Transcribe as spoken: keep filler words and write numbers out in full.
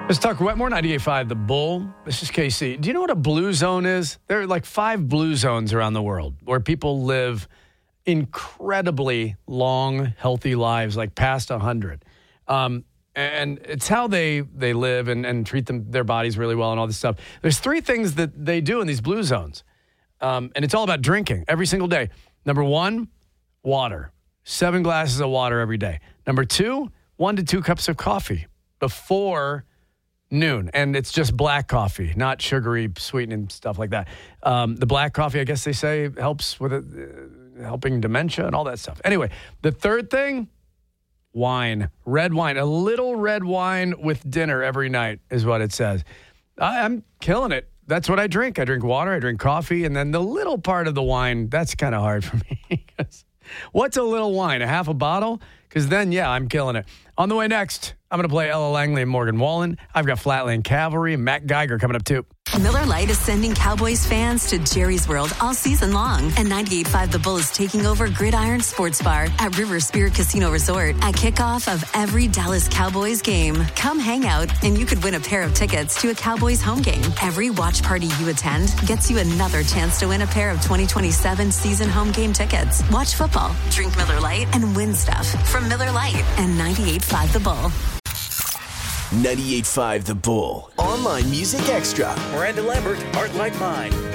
Let's talk Wetmore ninety-eight point five, The Bull. This is K C. Do you know what a blue zone is? There are like five blue zones around the world where people live incredibly long, healthy lives, like past one hundred. Um, and it's how they, they live and, and treat them, their bodies really well and all this stuff. There's three things that they do in these blue zones. Um, and it's all about drinking every single day. Number one, water. Seven glasses of water every day. Number two, one to two cups of coffee before noon. And it's just black coffee, not sugary, sweetening stuff like that. Um, the black coffee, I guess they say, helps with it, uh, helping dementia and all that stuff. Anyway, the third thing, wine. Red wine. A little red wine with dinner every night is what it says. I, I'm killing it. That's what I drink. I drink water, I drink coffee, and then the little part of the wine, that's kind of hard for me. What's a little wine? A half a bottle? Because then, yeah, I'm killing it. On the way next, I'm going to play Ella Langley and Morgan Wallen. I've got Flatland Cavalry and Matt Geiger coming up, too. Miller Lite is sending Cowboys fans to Jerry's World all season long. And ninety-eight point five The Bull is taking over Gridiron Sports Bar at River Spirit Casino Resort at kickoff of every Dallas Cowboys game. Come hang out, and you could win a pair of tickets to a Cowboys home game. Every watch party you attend gets you another chance to win a pair of twenty twenty-seven season home game tickets. Watch football, drink Miller Lite, and win stuff from Miller Lite and ninety-eight point five The Bull. ninety-eight point five The Bull. Online Music Extra. Miranda Lambert, Heart Like Mine.